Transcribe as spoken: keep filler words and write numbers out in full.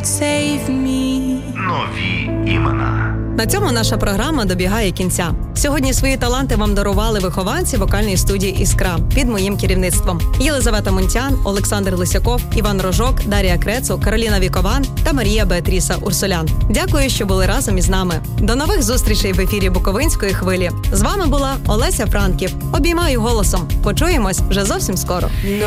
won't save me. Нові імена. На цьому наша програма добігає кінця. Сьогодні свої таланти вам дарували вихованці вокальної студії «Іскра» під моїм керівництвом. Єлизавета Мунтян, Олександр Лисяков, Іван Рожок, Дар'я Крецу, Кароліна Вікован та Марія Беатріса Урсулян. Дякую, що були разом із нами. До нових зустрічей в ефірі Буковинської хвилі. З вами була Олеся Франків. Обіймаю голосом. Почуємось вже зовсім скоро.